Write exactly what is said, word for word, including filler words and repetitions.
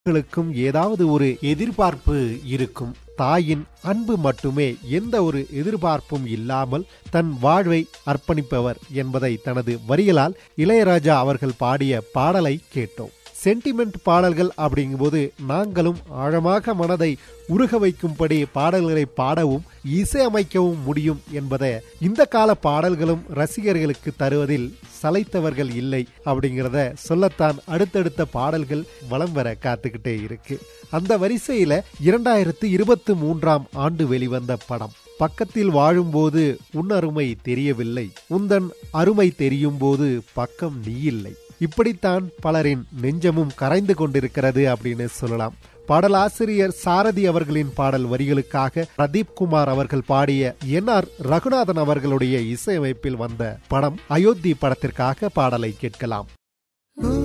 களுக்கும் ஏதாவது ஒரு எதிர்பார்ப்பு இருக்கும். தாயின் அன்பு மட்டுமே, எந்த ஒரு எதிர்பார்ப்பும் இல்லாமல் தன் வாழ்வை அர்ப்பணிப்பவர் என்பதை தனது வரிகளால் இளையராஜா அவர்கள் பாடிய பாடலை கேட்டோம். சென்டிமெண்ட் பாடல்கள் அப்படிங்கும்போது நாங்களும் ஆழமாக மனதை உருக வைக்கும்படி பாடல்களை பாடவும் இசையமைக்கவும் முடியும் என்பதை இந்த கால பாடல்களும் ரசிகர்களுக்கு தருவதில் சளைத்தவர்கள் இல்லை அப்படிங்கிறத சொல்லத்தான் அடுத்தடுத்த பாடல்கள் வலம் வர காத்துக்கிட்டே இருக்கு. அந்த வரிசையில இரண்டாயிரத்து இருபத்தி மூன்றாம் ஆண்டு வெளிவந்த படம் பக்கத்தில் வாழும்போது உன் அருமை தெரியவில்லை, உந்தன் அருமை தெரியும் போது பக்கம் நீ இல்லை. இப்படித்தான் பலரின் நெஞ்சமும் கரைந்து கொண்டிருக்கிறது அப்படின்னு சொல்லலாம். பாடலாசிரியர் சாரதி அவர்களின் பாடல் வரிகளுக்காக பிரதீப் குமார் அவர்கள் பாடிய என் ஆர் ரகுநாதன் அவர்களுடைய இசையமைப்பில் வந்த படம் அயோத்தி படத்திற்காக பாடலை கேட்கலாம்.